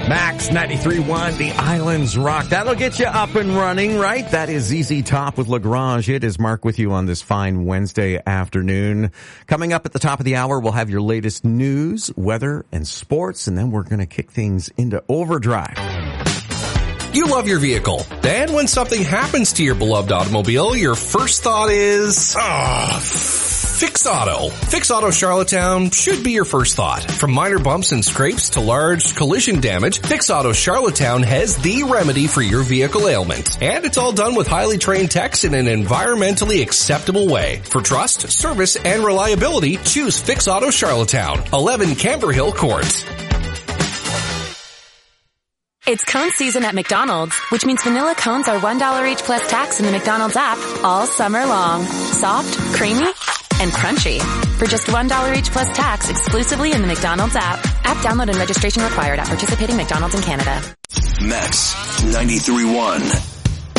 Max 93.1, the Islands Rock. That'll get you up and running, right? That is ZZ Top with Lagrange. It is Mark with you on this fine Wednesday afternoon. Coming up at the top of the hour, we'll have your latest news, weather, and sports, and then we're going to kick things into overdrive. You love your vehicle. Then when something happens to your beloved automobile, your first thought is, Fix Auto. Fix Auto Charlottetown should be your first thought. From minor bumps and scrapes to large collision damage, Fix Auto Charlottetown has the remedy for your vehicle ailment. And it's all done with highly trained techs in an environmentally acceptable way. For trust, service, and reliability, choose Fix Auto Charlottetown, 11 Camber Hill Court. It's cone season at McDonald's, which means vanilla cones are $1 each plus tax in the McDonald's app all summer long. Soft, creamy, and crunchy. For just $1 each plus tax exclusively in the McDonald's app. App download and registration required at participating McDonald's in Canada. Max 93.1.